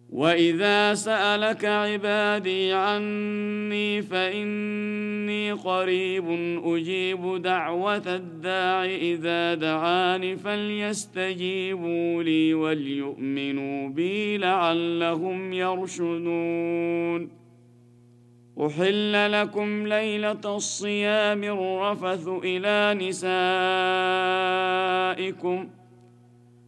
وإذا سألك عبادي عني فإني قريب أجيب دعوة الداع إذا دعان فليستجيبوا لي وليؤمنوا بي لعلهم يرشدون. أحل لكم ليلة الصيام الرفث إلى نسائكم